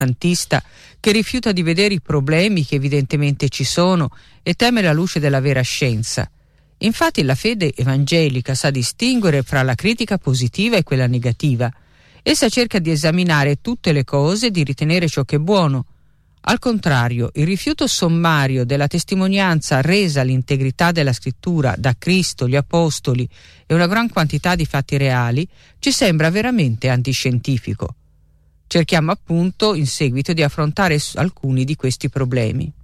oscurantista che rifiuta di vedere i problemi che evidentemente ci sono e teme la luce della vera scienza. Infatti la fede evangelica sa distinguere fra la critica positiva e quella negativa. Essa cerca di esaminare tutte le cose e di ritenere ciò che è buono. Al contrario, il rifiuto sommario della testimonianza resa all'integrità della scrittura da Cristo, gli Apostoli e una gran quantità di fatti reali ci sembra veramente antiscientifico. Cerchiamo appunto in seguito di affrontare alcuni di questi problemi.